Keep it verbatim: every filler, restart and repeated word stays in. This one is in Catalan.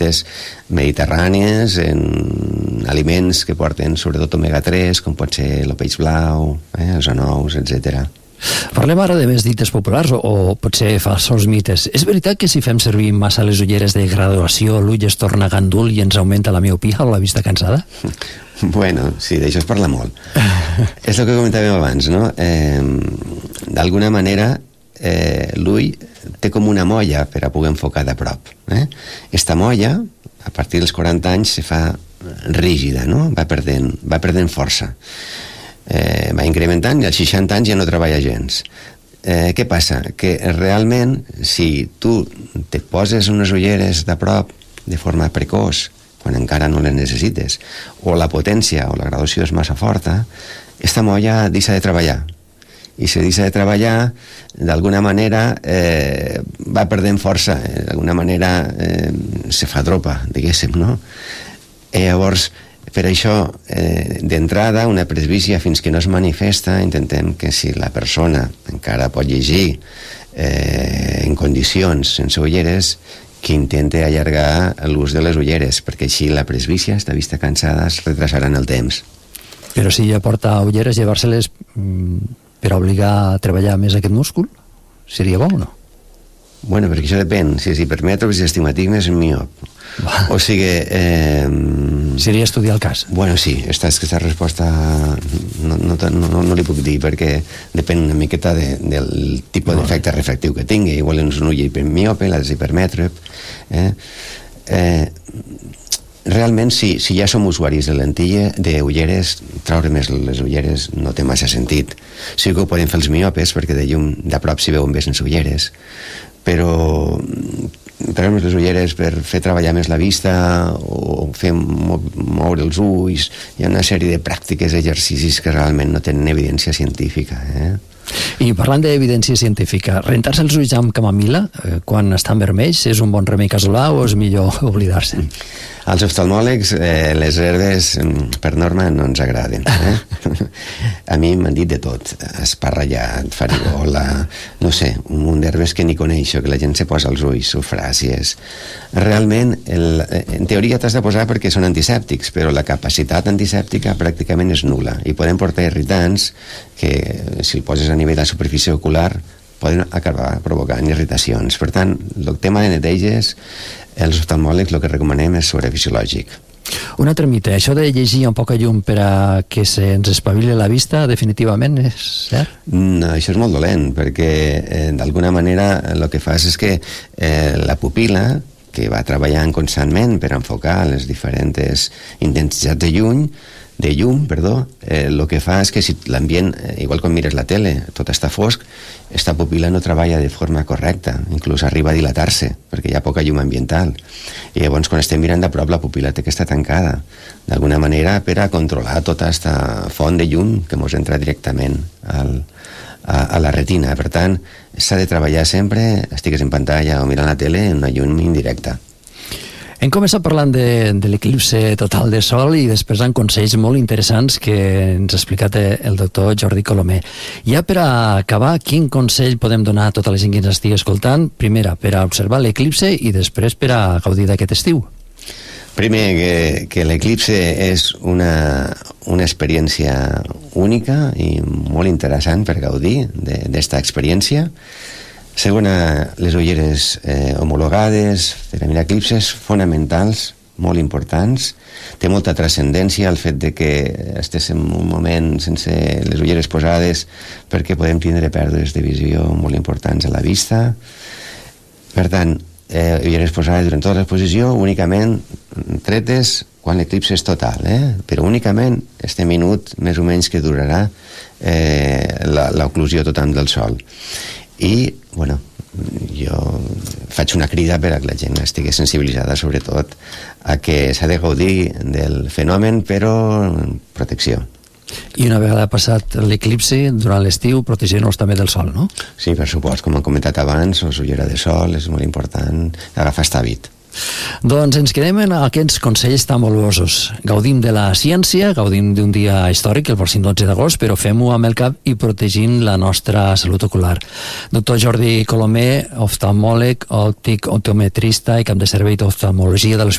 mediterrànies, en aliments que porten sobretot omega tres, com pot ser el peix blau, eh, els anous, etcètera. Parlem ara de més dites populars o, o potser falsos mites. És veritat que si fem servir massa les ulleres de graduació l'ull es torna gandul i ens augmenta la miopia o la vista cansada? Bueno, sí, d'això es parla molt. És el que comentàvem abans, no? Eh, d'alguna manera eh, l'ull té com una molla per a poder enfocar de prop. Eh? Esta molla, a partir dels quaranta anys, se fa rígida, no? Va perdent, va perdent força. Eh, va incrementant i als seixanta anys ja no treballa gens. Eh, què passa? Que realment si tu te poses unes ulleres de prop de forma precoç quan encara no les necessites, o la potència o la graduació és massa forta, esta molla deixa de treballar, i si deixa de treballar d'alguna manera eh, va perdent força, eh, d'alguna manera eh, se fa dropa, diguéssim, no? I llavors per això, eh, d'entrada, una presbícia fins que no es manifesta, intentem que si la persona encara pot llegir eh, en condicions sense ulleres, que intente allargar l'ús de les ulleres, perquè així la presbícia, esta vista cansada, es retrasarà en el temps. Però si ja porta ulleres, llevar-se-les mm, per obligar a treballar més aquest múscul, seria bo o no? Bueno, perquè això depèn, si és hipermètrop, si és astigmatisme, és miop. O sigui... Eh, seria estudiar el cas. Bueno, sí, esta, aquesta resposta no, no, no, no li puc dir, perquè depèn una miqueta de, del tipus d'efecte refractiu que tingui. Igual és un ull hipermiope, l'altre és hipermètrop. Eh? Eh, realment, si, si ja som usuaris de lentilla, d'ulleres, traure més les ulleres no té massa sentit. Sí que ho poden fer els miopes, perquè de llum de prop s'hi veuen bé sense ulleres, però treure les ulleres per fer treballar més la vista o fer moure els ulls, hi ha una sèrie de pràctiques, exercicis que realment no tenen evidència científica. Eh? I parlant d'evidència científica, rentar-se els ulls amb camamila eh, quan estan vermells és un bon remei casolà o és millor oblidar-se? Als oftalmòlegs eh, les herbes per norma no ens agraden. Eh? A mi m'han dit de tot, esparrallat, farigola, no sé, un munt d'herbes que ni coneixo, que la gent se posa als ulls, sufràcies. Realment, el, en teoria t'has de posar perquè són antisèptics, però la capacitat antisèptica pràcticament és nul·la i poden portar irritants que, si el poses a nivell de la superfície ocular, poden acabar provocant irritacions. Per tant, el tema de neteges, els oftalmòlegs el que recomanem és sobrefisiològic. Un altre mite, això de llegir amb poca llum per a que se'ns espavili la vista, definitivament és cert? No, això és molt dolent, perquè eh, d'alguna manera el que fas és que eh, la pupil·la, que va treballant constantment per enfocar les diferents intensitats de llum, de llum, perdó, eh, el que fa és que si l'ambient, eh, igual quan mires la tele, tot està fosc, esta pupil·la no treballa de forma correcta, inclús arriba a dilatar-se, perquè hi ha poca llum ambiental. I llavors, quan estem mirant de prop, la pupil·la té que estar tancada, d'alguna manera per a controlar tota aquesta font de llum que ens entra directament al, a, a la retina. Per tant, s'ha de treballar sempre, estigues en pantalla o mirant la tele, en una llum indirecta. Hem començat parlant de, de l'eclipse total de sol i després amb consells molt interessants que ens ha explicat el doctor Jordi Colomer. Ja per a acabar, quin consell podem donar a tota la gent que ens estigui escoltant? Primera, per a observar l'eclipse i després per a gaudir d'aquest estiu. Primer, que, que l'eclipse és una, una experiència única i molt interessant per gaudir d'esta experiència. Segona, les ulleres eh, homologades per a mirar eclipses, fonamentals, molt importants. Té molta transcendència el fet de que estés en un moment sense les ulleres posades perquè podem tindre pèrdues de visió molt importants a la vista. Per tant, eh, ulleres posades durant tota l'exposició, únicament tretes quan l'eclipse és total, eh? Però únicament este minut més o menys que durarà eh, l'oclusió total del sol. I, bueno, jo faig una crida per a que la gent estigui sensibilitzada sobretot a que s'ha de gaudir del fenomen, però amb protecció. I una vegada passat l'eclipse, durant l'estiu, protegir-nos també del sol, no? Sí, per supost, com hem comentat abans, l'ullera de sol és molt important agafar aquest hàbit. Doncs ens quedem en aquests consells tan valuosos. Gaudim de la ciència, gaudim d'un dia històric, el pròxim dotze d'agost, però fem-ho amb el cap i protegint la nostra salut ocular. Doctor Jordi Colomer, oftalmòleg, òptic, optometrista i cap de servei d'oftalmologia de l'Hospital